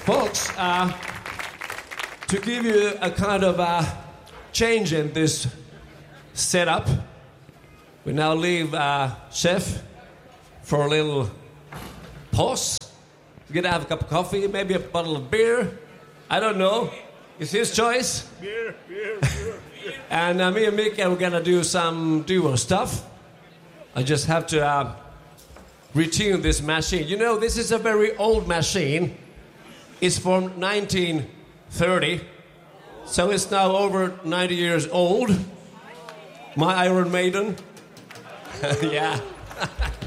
Folks, to give you a kind of change in this setup, we now leave Chef for a little pause. We're gonna have a cup of coffee, maybe a bottle of beer. I don't know. It's his choice. Beer. And me and Mick are gonna do some duo stuff. I just have to retune this machine. You know, this is a very old machine. It's from 1930, so it's now over 90 years old. My Iron Maiden. Yeah.